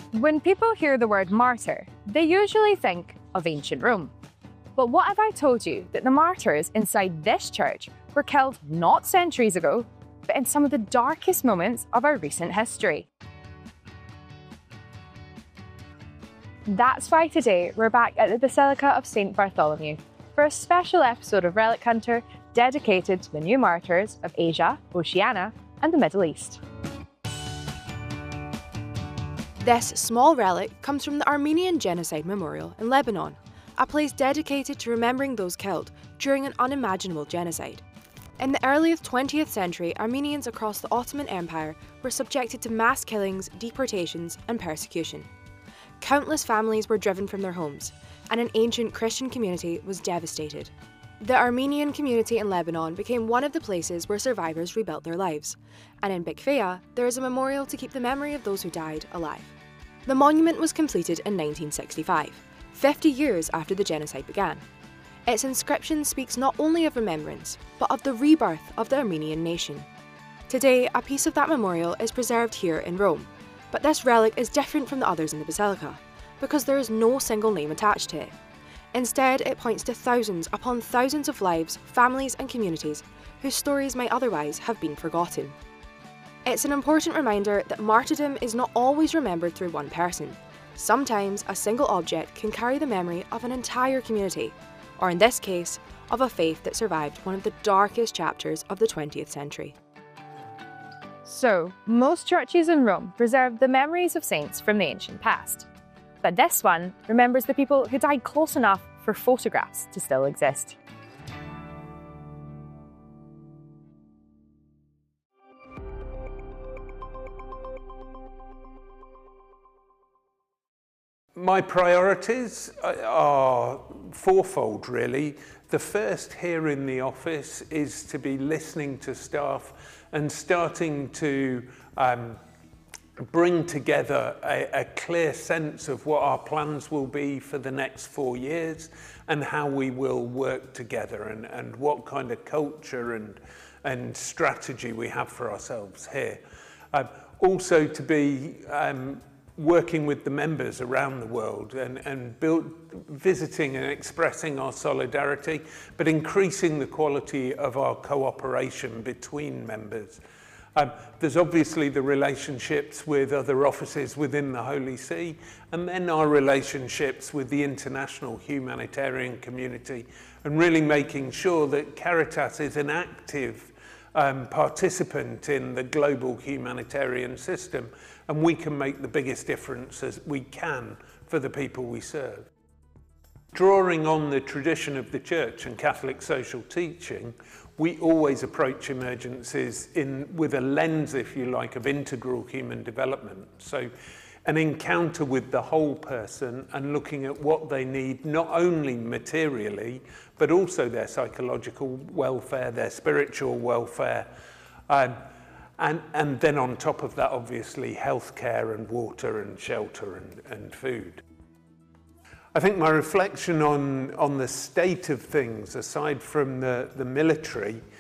When people hear the word martyr, they usually think of ancient Rome. But what if I told you that the martyrs inside this church were killed not centuries ago, but in some of the darkest moments of our recent history? That's why today we're back at the Basilica of St. Bartholomew for a special episode of Relic Hunter dedicated to the new martyrs of Asia, Oceania, and the Middle East. This small relic comes from the Armenian Genocide Memorial in Lebanon, a place dedicated to remembering those killed during an unimaginable genocide. In the early 20th century, Armenians across the Ottoman Empire were subjected to mass killings, deportations, and persecution. Countless families were driven from their homes, and an ancient Christian community was devastated. The Armenian community in Lebanon became one of the places where survivors rebuilt their lives, and in Bikfaya, there is a memorial to keep the memory of those who died alive. The monument was completed in 1965, 50 years after the genocide began. Its inscription speaks not only of remembrance, but of the rebirth of the Armenian nation. Today, a piece of that memorial is preserved here in Rome, but this relic is different from the others in the basilica, because there is no single name attached to it. Instead, it points to thousands upon thousands of lives, families and communities whose stories might otherwise have been forgotten. It's an important reminder that martyrdom is not always remembered through one person. Sometimes a single object can carry the memory of an entire community, or in this case, of a faith that survived one of the darkest chapters of the 20th century. So, most churches in Rome preserve the memories of saints from the ancient past. But this one remembers the people who died close enough for photographs to still exist. My priorities are fourfold, really. The first here in the office is to be listening to staff and starting to bring together a clear sense of what our plans will be for the next 4 years and how we will work together and what kind of culture and strategy we have for ourselves here. Also to be working with the members around the world and visiting and expressing our solidarity, but increasing the quality of our cooperation between members. There's obviously the relationships with other offices within the Holy See, and then our relationships with the international humanitarian community, and really making sure that Caritas is an active participant in the global humanitarian system, and we can make the biggest difference as we can for the people we serve. Drawing on the tradition of the Church and Catholic social teaching, we always approach emergencies with a lens, if you like, of integral human development. So an encounter with the whole person and looking at what they need, not only materially, but also their psychological welfare, their spiritual welfare, and then on top of that, obviously, healthcare and water and shelter and food. I think my reflection on the state of things, aside from the military,